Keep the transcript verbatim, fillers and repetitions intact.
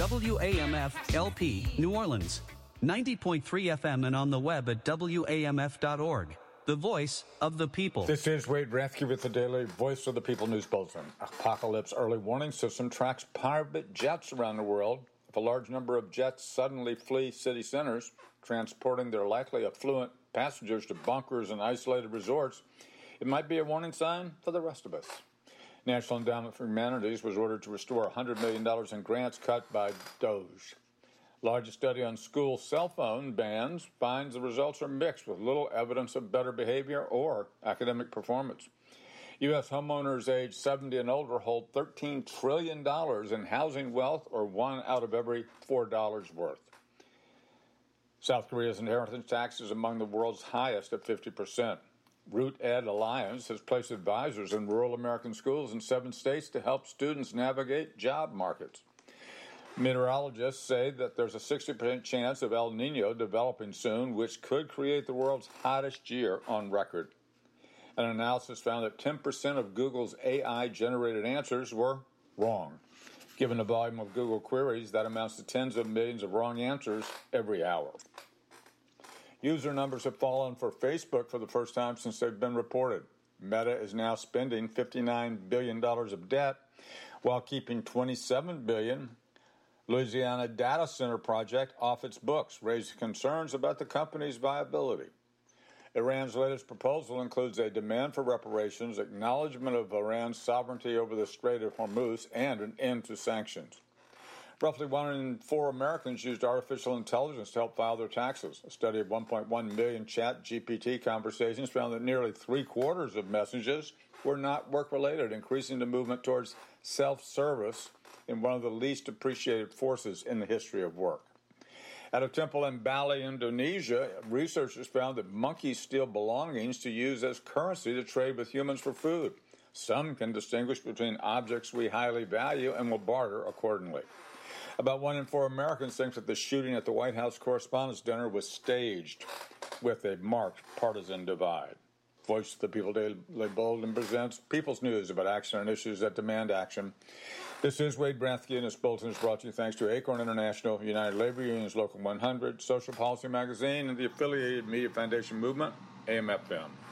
W A M F L P, New Orleans. ninety point three F M and on the web at W A M F dot org. The voice of the people. This is Wade Rathke with the Daily Voice of the People News Bulletin. Apocalypse early warning system tracks private jets around the world. If a large number of jets suddenly flee city centers, transporting their likely affluent passengers to bunkers and isolated resorts, it might be a warning sign for the rest of us. National Endowment for Humanities was ordered to restore one hundred million dollars in grants cut by DOGE. Largest study on school cell phone bans finds the results are mixed with little evidence of better behavior or academic performance. U S homeowners aged seventy and older hold thirteen trillion dollars in housing wealth, or one out of every four dollars worth. South Korea's inheritance tax is among the world's highest at fifty percent. Root Ed Alliance has placed advisors in rural American schools in seven states to help students navigate job markets. Meteorologists say that there's a sixty percent chance of El Nino developing soon, which could create the world's hottest year on record. An analysis found that ten percent of Google's A I-generated answers were wrong. Given the volume of Google queries, that amounts to tens of millions of wrong answers every hour. User numbers have fallen for Facebook for the first time since they've been reported. Meta is now spending fifty-nine billion dollars of debt while keeping twenty-seven billion dollars Louisiana data center project off its books, raising concerns about the company's viability. Iran's latest proposal includes a demand for reparations, acknowledgement of Iran's sovereignty over the Strait of Hormuz, and an end to sanctions. Roughly one in four Americans used artificial intelligence to help file their taxes. A study of one point one million Chat G P T conversations found that nearly three-quarters of messages were not work-related, increasing the movement towards self-service in one of the least appreciated forces in the history of work. At a temple in Bali, Indonesia, researchers found that monkeys steal belongings to use as currency to trade with humans for food. Some can distinguish between objects we highly value and will barter accordingly. About one in four Americans think that the shooting at the White House Correspondents' Dinner was staged, with a marked partisan divide. Voice of the People Daily Bulletin presents People's News about action on issues that demand action. This is Wade Rathke, and this bulletin is brought to you thanks to Acorn International, United Labor Unions Local one hundred, Social Policy Magazine, and the affiliated Media Foundation Movement, A M F M.